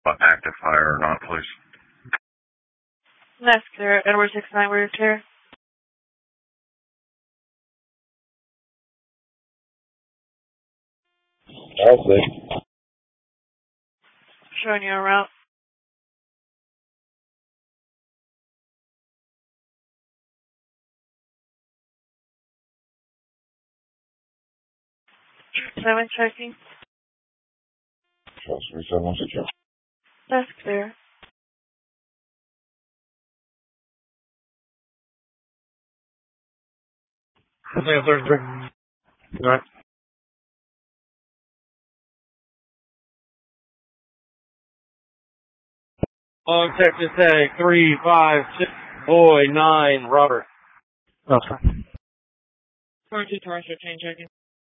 Active fire or not, please. That's clear. Edward 69, we're clear. I'll see. Showing you a route. Seven checking. Trust me, 716. That's clear. Alright. On Texas Tech, 356, boy, 9, Robert. Okay. 42 Torrance 15 checking.